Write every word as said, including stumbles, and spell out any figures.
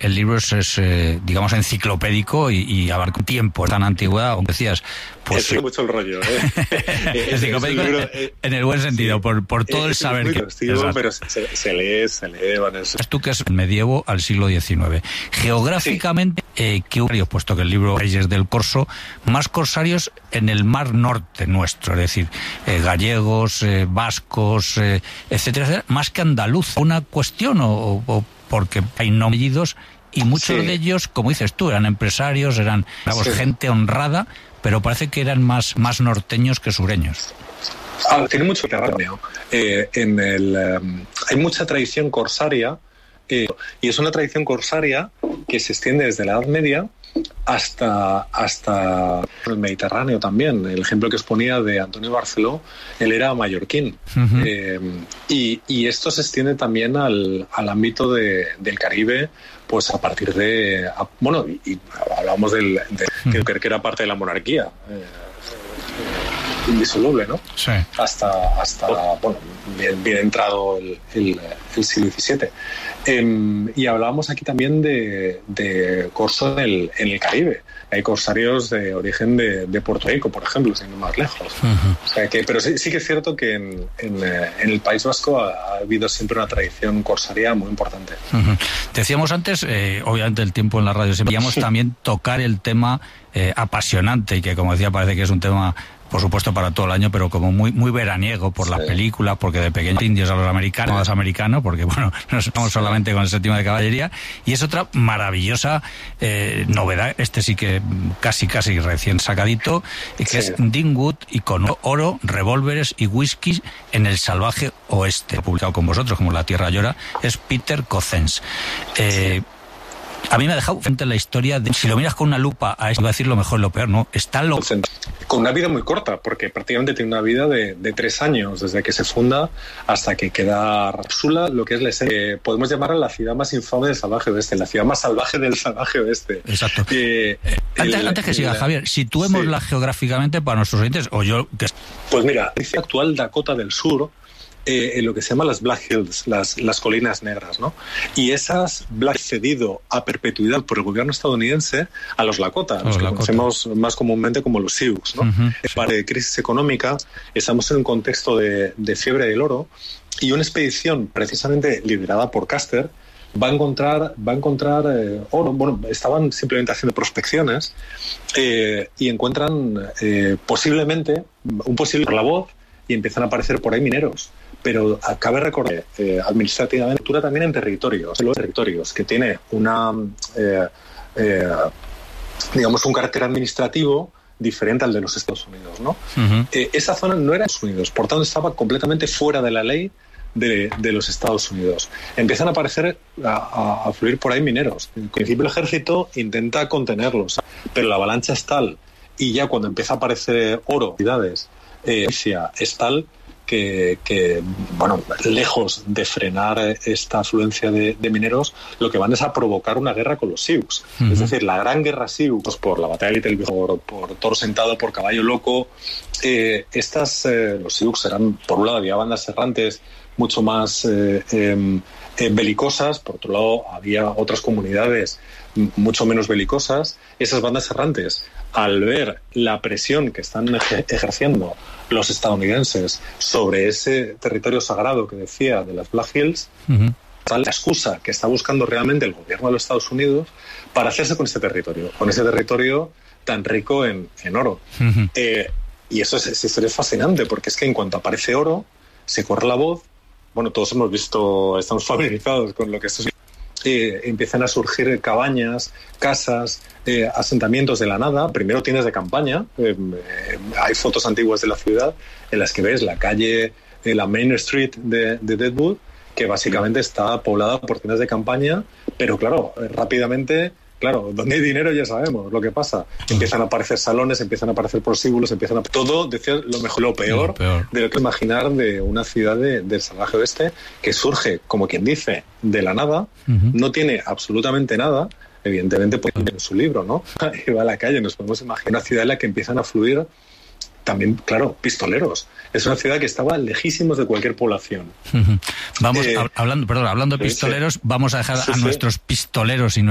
el libro es, es eh, digamos, enciclopédico y, y abarca un tiempo tan antigüedad, como decías. Pues es mucho el rollo, ¿eh? Enciclopédico es libro, eh, en el buen sentido, sí, por, por todo el saber que... Divertido, pero se, se lee, se lee, Vanessa. Tú que es medievo al siglo diecinueve. Geográficamente, sí. eh, ¿qué hubo? Puesto que el libro Reyes del Corso, más corsarios en el mar norte nuestro, es decir, eh, gallegos, eh, vascos, eh, etcétera, etcétera, más que andaluz. ¿Una cuestión o, o porque hay nombres y muchos sí. de ellos, como dices tú, eran empresarios, eran sí. gente honrada, pero parece que eran más, más norteños que sureños? Ah, tiene mucho que ver. Eh, en el, um, hay mucha tradición corsaria, eh, y es una tradición corsaria que se extiende desde la Edad Media hasta, hasta el Mediterráneo también. El ejemplo que exponía de Antonio Barceló, él era mallorquín. Uh-huh. Eh, y, y esto se extiende también al, al ámbito de, del Caribe, pues a partir de... A, bueno, y, y hablamos del, de, uh-huh. que, que era parte de la monarquía. Eh, indisoluble, ¿no? Sí. Hasta, hasta bueno, bien, bien entrado el, el, el siglo diecisiete. Eh, y hablábamos aquí también de, de corso en el, en el Caribe. Hay corsarios de origen de, de Puerto Rico, por ejemplo, sin ir más lejos. Uh-huh. O sea que, pero sí, sí que es cierto que en, en, en el País Vasco ha, ha habido siempre una tradición corsaria muy importante. Uh-huh. Decíamos antes, eh, obviamente el tiempo en la radio, queríamos también tocar el tema eh, apasionante y que, como decía, parece que es un tema, por supuesto, para todo el año, pero como muy muy veraniego por sí. la película, porque de pequeños indios a los americanos, a los americanos, porque bueno, no estamos solamente con el séptimo de caballería, y es otra maravillosa eh, novedad, este sí que casi casi recién sacadito, que sí. es Dean Wood y con oro, revólveres y whisky en el salvaje oeste, publicado con vosotros, como La Tierra Llora, es Peter Cozzens. Eh, sí. A mí me ha dejado frente a la historia de, si lo miras con una lupa, a esto iba a decir lo mejor y lo peor, ¿no? Está lo... Con una vida muy corta, porque prácticamente tiene una vida de, de tres años, desde que se funda hasta que queda Rapsula, lo que es la esencia. Eh, podemos llamarla la ciudad más infame del salvaje oeste, la ciudad más salvaje del salvaje oeste. Exacto. Eh, eh, antes, el, antes que siga, el, Javier, situémosla sí. geográficamente para nuestros oyentes, o yo... Que... Pues mira, dice actual Dakota del Sur, Eh, en lo que se llama las Black Hills, las, las colinas negras, ¿no? Y esas Black cedido a perpetuidad por el gobierno estadounidense a los Lakota, los, los que Lakota. Conocemos más comúnmente como los Sioux, ¿no? Uh-huh. Para sí. crisis económica, estamos en un contexto de, de fiebre del oro y una expedición precisamente liderada por Custer va a encontrar, va a encontrar eh, oro. Bueno, estaban simplemente haciendo prospecciones eh, y encuentran eh, posiblemente un posible por la voz y empiezan a aparecer por ahí mineros. Pero cabe recordar eh, administrativamente cultura también en territorios, los territorios que tiene una eh, eh, digamos un carácter administrativo diferente al de los Estados Unidos, ¿no? Uh-huh. Eh, esa zona no era Estados Unidos, por tanto estaba completamente fuera de la ley de, de los Estados Unidos. Empiezan a aparecer a, a, a fluir por ahí mineros. En principio el ejército intenta contenerlos, pero la avalancha es tal y ya cuando empieza a aparecer oro, ciudades, eh, es tal Que, que, bueno, lejos de frenar esta afluencia de, de mineros, lo que van es a provocar una guerra con los Sioux. Uh-huh. Es decir, la gran guerra Sioux, pues por la batalla de Little Bighorn, por, por toro sentado, por caballo loco, eh, estas, eh, los Sioux eran, por un lado, había bandas errantes mucho más eh, eh, eh, belicosas, por otro lado, había otras comunidades mucho menos belicosas. Esas bandas errantes, al ver la presión que están ejerciendo los estadounidenses sobre ese territorio sagrado que decía de las Black Hills, uh-huh. la excusa que está buscando realmente el gobierno de los Estados Unidos para hacerse con ese territorio, con ese territorio tan rico en, en oro. Uh-huh. Eh, y eso es, esa historia es fascinante, porque es que en cuanto aparece oro, se corre la voz. Bueno, todos hemos visto, estamos familiarizados con lo que esto es. Eh, empiezan a surgir cabañas, casas, eh, asentamientos de la nada. Primero tienes de campaña, eh, eh, hay fotos antiguas de la ciudad en las que ves la calle, eh, la Main Street de, de Deadwood, que básicamente está poblada por tiendas de campaña, pero claro, eh, rápidamente, claro, donde hay dinero ya sabemos lo que pasa. Empiezan a aparecer salones, empiezan a aparecer prostíbulos, empiezan a... Todo, decía, lo mejor, lo peor, lo peor. de lo que imaginar de una ciudad de, del salvaje oeste que surge, como quien dice, de la nada, uh-huh. no tiene absolutamente nada, evidentemente, pues, en su libro, ¿no? Y va a la calle, nos podemos imaginar una ciudad en la que empiezan a fluir también, claro, pistoleros. Es una ciudad que estaba lejísimos de cualquier población. Uh-huh. Vamos, eh, hablando, perdón, hablando de pistoleros, sí, vamos a dejar sí, a sí. nuestros pistoleros y